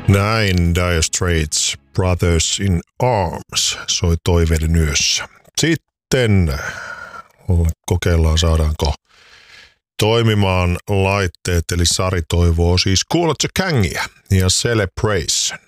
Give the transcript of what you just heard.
Näin Dire Straits, Brothers in Arms, soi toiveiden yössä. Sitten kokeillaan, saadaanko toimimaan laitteet, eli Sari toivoo siis Kool & the Gangia ja Celebration.